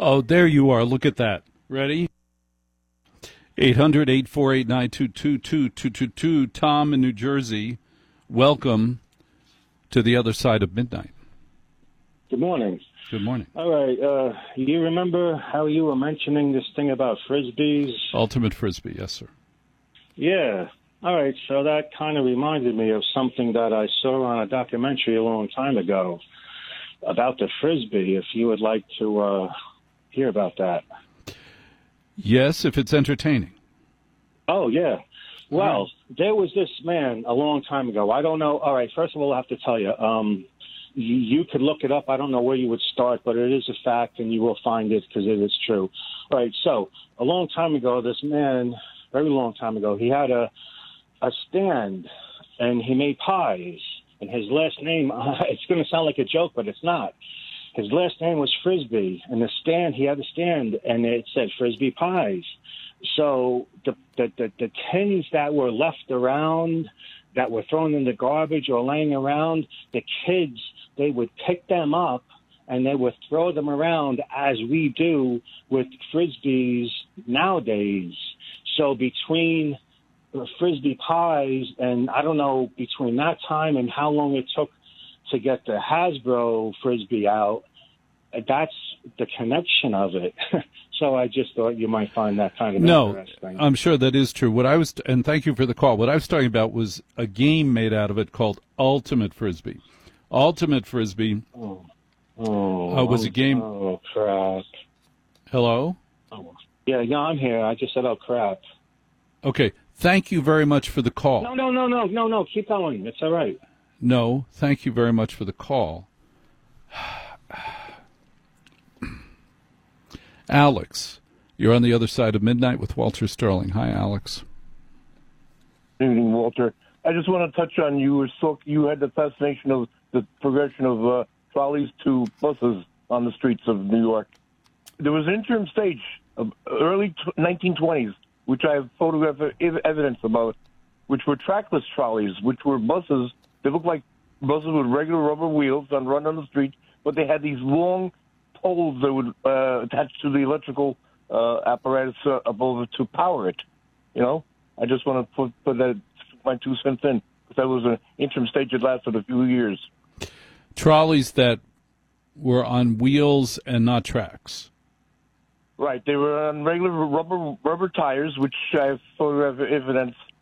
Oh, there you are. Look at that. Ready? 800-848-9222. Tom in New Jersey, welcome to the other side of midnight. Good morning. Good morning. All right. You remember how you were mentioning this thing about Frisbees? Ultimate Frisbee, yes, sir. Yeah. All right. So that kind of reminded me of something that I saw on a documentary a long time ago about the Frisbee, if you would like to hear about that. Yes, if it's entertaining. Oh, yeah. Well, there was this man a long time ago. I don't know. All right. First of all, I have to tell you, you could look it up. I don't know where you would start, but it is a fact, and you will find it because it is true. All right. So a long time ago, this man, very long time ago, he had a stand, and he made pies. And his last name, it's going to sound like a joke, but it's not. His last name was Frisbee, and he had a stand, and it said Frisbee Pies. So the tins that were left around, that were thrown in the garbage or laying around, the kids, they would pick them up and they would throw them around as we do with Frisbees nowadays. So between Frisbee Pies and I don't know, between that time and how long it took to get the Hasbro Frisbee out, that's the connection of it. So I just thought you might find that kind of interesting. I'm sure that is true. And thank you for the call. What I was talking about was a game made out of it called Ultimate Frisbee. Ultimate Frisbee was a game. Oh, crap. Hello? Oh. Yeah, I'm here. I just said, oh, crap. Okay. Thank you very much for the call. No. Keep going. It's all right. No, thank you very much for the call. Alex, you're on the other side of midnight with Walter Sterling. Hi, Alex. Good evening, Walter. I just want to touch on you had the fascination of the progression of trolleys to buses on the streets of New York. There was an interim stage of early 1920s, which I have photographic evidence about, which were trackless trolleys, which were buses. They looked like buses with regular rubber wheels run on the street, but they had these long poles that would attach to the electrical apparatus above it to power it. You know, I just want to put that my 2 cents in, because that was an interim stage that lasted a few years. Trolleys that were on wheels and not tracks. Right, they were on regular rubber tires, which I have photographic evidence